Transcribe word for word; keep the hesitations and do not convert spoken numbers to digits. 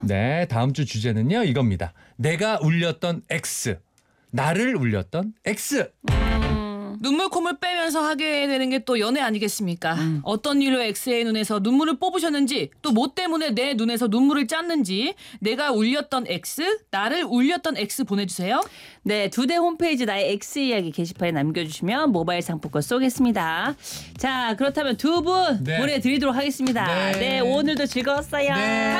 네, 다음 주 주제는요 이겁니다. 내가 울렸던 X, 나를 울렸던 X. 눈물 콧물 빼면서 하게 되는 게 또 연애 아니겠습니까? 음. 어떤 일로 X의 눈에서 눈물을 뽑으셨는지, 또 뭐 때문에 내 눈에서 눈물을 짰는지, 내가 울렸던 X, 나를 울렸던 X 보내주세요. 네, 두대 홈페이지 나의 X 이야기 게시판에 남겨주시면 모바일 상품권 쏘겠습니다. 자, 그렇다면 두 분 네. 보내드리도록 하겠습니다. 네. 네, 오늘도 즐거웠어요. 네.